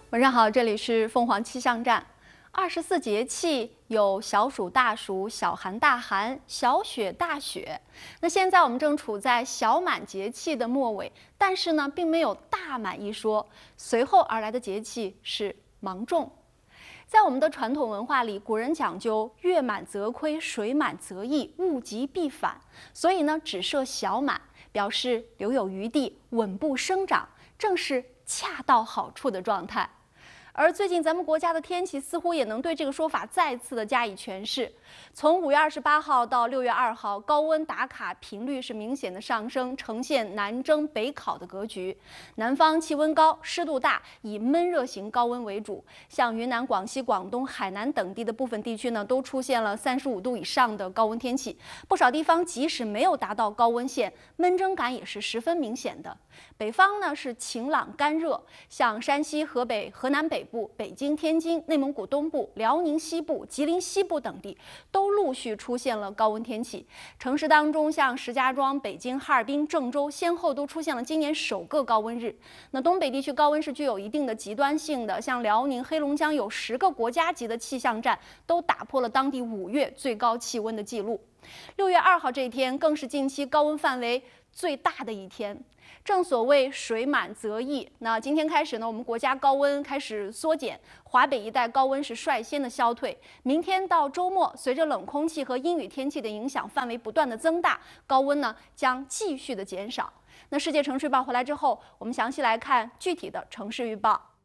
晚上好，这里是凤凰气象站。24节气有小暑、大暑、小寒、大寒、小雪、大雪。那现在我们正处在小满节气的末尾，但是呢，并没有大满一说。随后而来的节气是芒种。在我们的传统文化里，古人讲究月满则亏，水满则溢，物极必反，所以呢，只设小满，表示留有余地，稳步生长，正是恰到好处的状态。而最近咱们国家的天气似乎也能对这个说法再次的加以诠释。从5月28号到6月2号，高温打卡频率是明显的上升，呈现南征北考的格局。南方气温高，湿度大，以闷热型高温为主。像云南、广西、广东、海南等地的部分地区呢，都出现了35度以上的高温天气。不少地方即使没有达到高温线，闷蒸感也是十分明显的。北方呢是晴朗干热，像山西、河北、河南北部、北京、天津、内蒙古东部、辽宁西部、吉林西部等地都陆续出现了高温天气。城市当中，像石家庄、北京、哈尔滨、郑州先后都出现了今年首个高温日。那东北地区高温是具有一定的极端性的，像辽宁、黑龙江有10个国家级的气象站都打破了当地5月最高气温的记录。6月2号这一天更是近期高温范围最大的一天。正所谓水满则溢，那今天开始呢，我们国家高温开始缩减，华北一带高温是率先的消退。明天到周末，随着冷空气和阴雨天气的影响，范围不断的增大，高温呢将继续的减少。那世界城市预报回来之后，我们详细来看具体的城市预报。